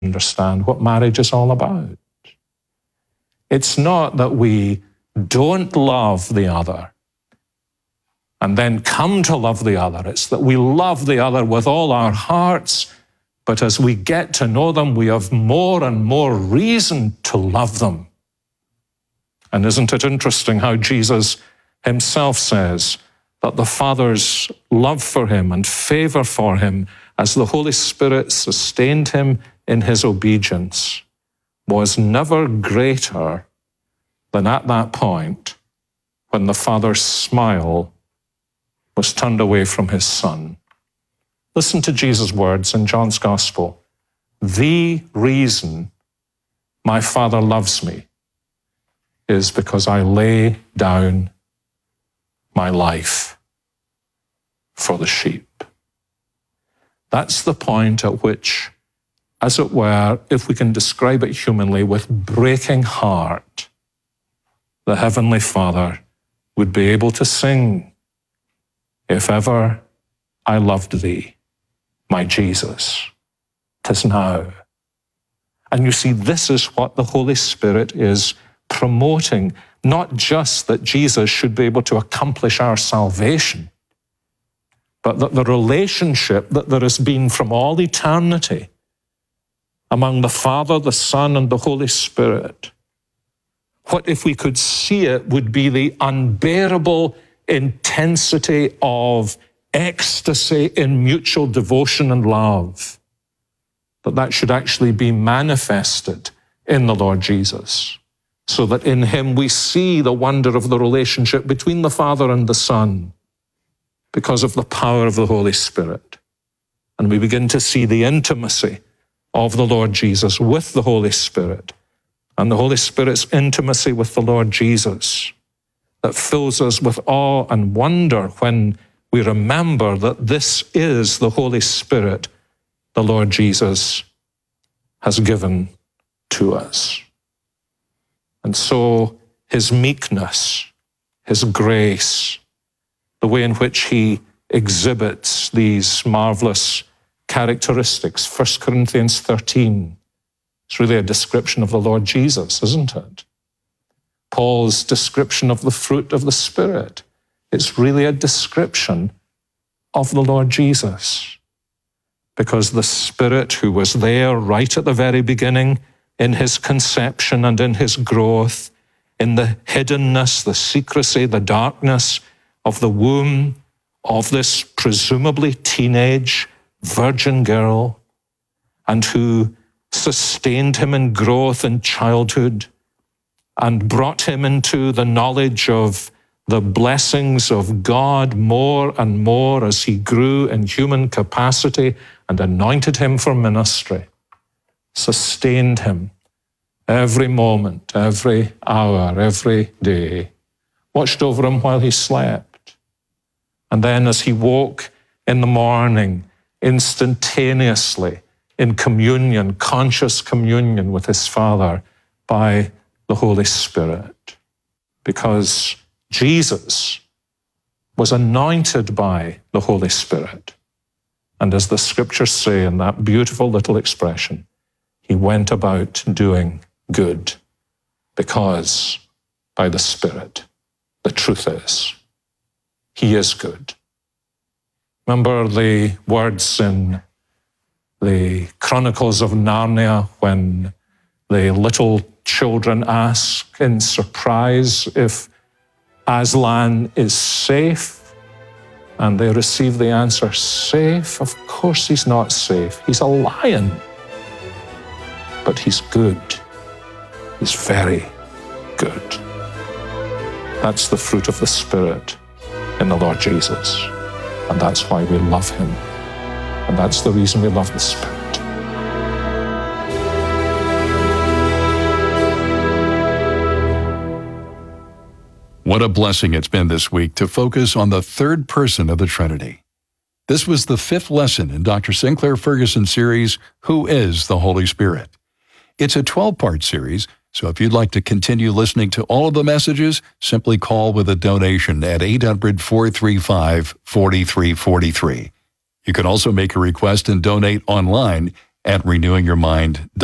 understand what marriage is all about. It's not that we don't love the other and then come to love the other. It's that we love the other with all our hearts, but as we get to know them, we have more and more reason to love them. And isn't it interesting how Jesus himself says that the Father's love for him and favor for him as the Holy Spirit sustained him in his obedience was never greater than at that point when the Father's smile was turned away from his Son. Listen to Jesus' words in John's Gospel. The reason my Father loves me is because I lay down my life for the sheep. That's the point at which, as it were, if we can describe it humanly, with breaking heart, the Heavenly Father would be able to sing, "If ever I loved thee, my Jesus, 'tis now." And you see, this is what the Holy Spirit is promoting, not just that Jesus should be able to accomplish our salvation, but that the relationship that there has been from all eternity among the Father, the Son, and the Holy Spirit, what if we could see it would be the unbearable intensity of ecstasy in mutual devotion and love, that should actually be manifested in the Lord Jesus, so that in him we see the wonder of the relationship between the Father and the Son because of the power of the Holy Spirit. And we begin to see the intimacy of the Lord Jesus with the Holy Spirit and the Holy Spirit's intimacy with the Lord Jesus that fills us with awe and wonder when we remember that this is the Holy Spirit the Lord Jesus has given to us. And so his meekness, his grace, the way in which he exhibits these marvelous characteristics, 1 Corinthians 13, it's really a description of the Lord Jesus, isn't it? Paul's description of the fruit of the Spirit, it's really a description of the Lord Jesus. Because the Spirit who was there right at the very beginning in his conception and in his growth, in the hiddenness, the secrecy, the darkness of the womb of this presumably teenage virgin girl, and who sustained him in growth in childhood and brought him into the knowledge of the blessings of God more and more as he grew in human capacity and anointed him for ministry, sustained him every moment, every hour, every day, watched over him while he slept. And then as he woke in the morning, instantaneously in communion, conscious communion with his Father by the Holy Spirit. Because Jesus was anointed by the Holy Spirit. And as the scriptures say in that beautiful little expression, he went about doing good because by the Spirit, the truth is, he is good. Remember the words in the Chronicles of Narnia when the little children ask in surprise if Aslan is safe, and they receive the answer, safe? Of course he's not safe. He's a lion. But he's good. He's very good. That's the fruit of the Spirit in the Lord Jesus. And that's why we love him. And that's the reason we love the Spirit. What a blessing it's been this week to focus on the third person of the Trinity. This was the fifth lesson in Dr. Sinclair Ferguson's series, Who is the Holy Spirit? It's a 12-part series, so if you'd like to continue listening to all of the messages, simply call with a donation at 800-435-4343. You can also make a request and donate online at renewingyourmind.com.